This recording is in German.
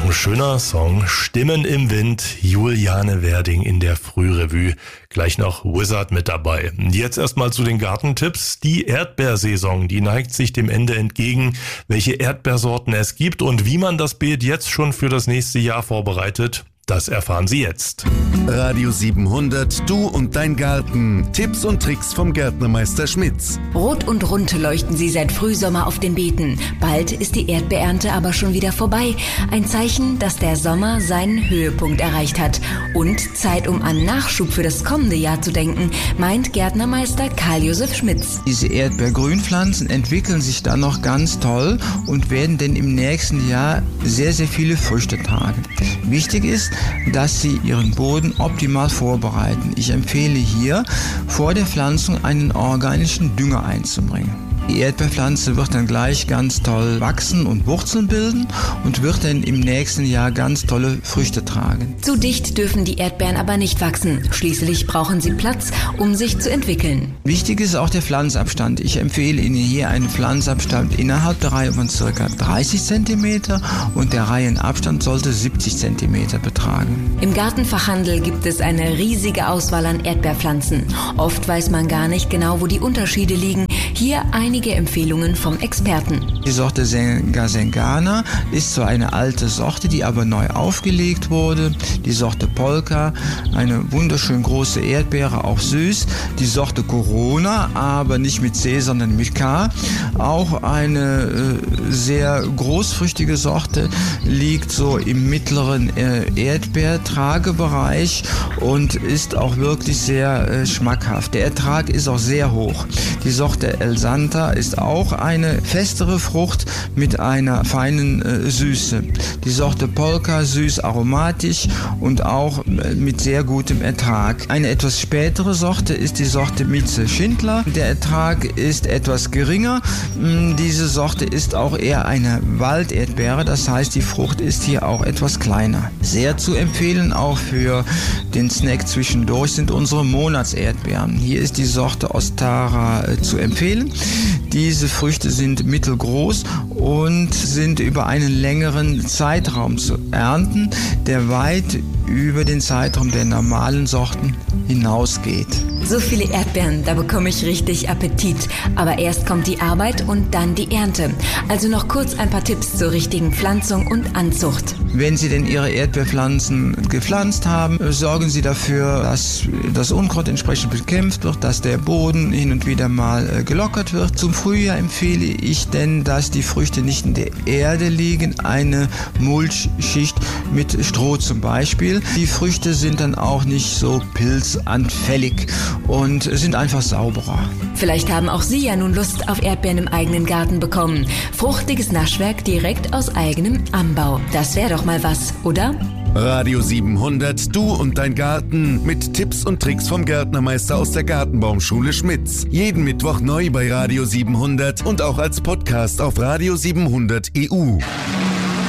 Ein schöner Song, Stimmen im Wind, Juliane Werding in der Frührevue. Gleich noch Wizard mit dabei. Jetzt erstmal zu den Gartentipps. Die Erdbeersaison, die neigt sich dem Ende entgegen. Welche Erdbeersorten es gibt und wie man das Beet jetzt schon für das nächste Jahr vorbereitet, das erfahren Sie jetzt. Radio 700, du und dein Garten. Tipps und Tricks vom Gärtnermeister Schmitz. Rot und rund leuchten sie seit Frühsommer auf den Beeten. Bald ist die Erdbeerernte aber schon wieder vorbei. Ein Zeichen, dass der Sommer seinen Höhepunkt erreicht hat. Und Zeit, um an Nachschub für das kommende Jahr zu denken, meint Gärtnermeister Karl-Josef Schmitz. Diese Erdbeergrünpflanzen entwickeln sich dann noch ganz toll und werden dann im nächsten Jahr sehr, sehr viele Früchte tragen. Wichtig ist, dass Sie Ihren Boden optimal vorbereiten. Ich empfehle hier, vor der Pflanzung einen organischen Dünger einzubringen. Die Erdbeerpflanze wird dann gleich ganz toll wachsen und Wurzeln bilden und wird dann im nächsten Jahr ganz tolle Früchte tragen. Zu dicht dürfen die Erdbeeren aber nicht wachsen. Schließlich brauchen sie Platz, um sich zu entwickeln. Wichtig ist auch der Pflanzabstand. Ich empfehle Ihnen hier einen Pflanzabstand innerhalb der Reihe von ca. 30 cm und der Reihenabstand sollte 70 cm betragen. Im Gartenfachhandel gibt es eine riesige Auswahl an Erdbeerpflanzen. Oft weiß man gar nicht genau, wo die Unterschiede liegen. Hier einige Empfehlungen vom Experten. Die Sorte Senga Sengana ist zwar eine alte Sorte, die aber neu aufgelegt wurde. Die Sorte Polka, eine wunderschön große Erdbeere, auch süß. Die Sorte Corona, aber nicht mit C, sondern mit K. Auch eine sehr großfrüchtige Sorte, liegt so im mittleren Erdbeertragebereich und ist auch wirklich sehr schmackhaft. Der Ertrag ist auch sehr hoch. Die Sorte El Santa ist auch eine festere Frucht mit einer feinen Süße. Die Sorte Polka süß aromatisch und auch mit sehr gutem Ertrag. Eine etwas spätere Sorte ist die Sorte Mieze Schindler. Der Ertrag ist etwas geringer. Diese Sorte ist auch eher eine Walderdbeere, das heißt, die Frucht ist hier auch etwas kleiner. Sehr zu empfehlen auch für den Snack zwischendurch sind unsere Monatserdbeeren. Hier ist die Sorte Ostara zu empfehlen. Diese Früchte sind mittelgroß und sind über einen längeren Zeitraum zu ernten, der weit über den Zeitraum der normalen Sorten hinausgeht. So viele Erdbeeren, da bekomme ich richtig Appetit. Aber erst kommt die Arbeit und dann die Ernte. Also noch kurz ein paar Tipps zur richtigen Pflanzung und Anzucht. Wenn Sie denn Ihre Erdbeerpflanzen gepflanzt haben, sorgen Sie dafür, dass das Unkraut entsprechend bekämpft wird, dass der Boden hin und wieder mal gelockert wird. Zum Frühjahr empfehle ich denn, dass die Früchte nicht in der Erde liegen, eine Mulchschicht mit Stroh zum Beispiel. Die Früchte sind dann auch nicht so pilzanfällig und sind einfach sauberer. Vielleicht haben auch Sie ja nun Lust auf Erdbeeren im eigenen Garten bekommen. Fruchtiges Naschwerk direkt aus eigenem Anbau. Das wäre doch mal was, oder? Radio 700, du und dein Garten mit Tipps und Tricks vom Gärtnermeister aus der Gartenbaumschule Schmitz. Jeden Mittwoch neu bei Radio 700 und auch als Podcast auf Radio 700 EU.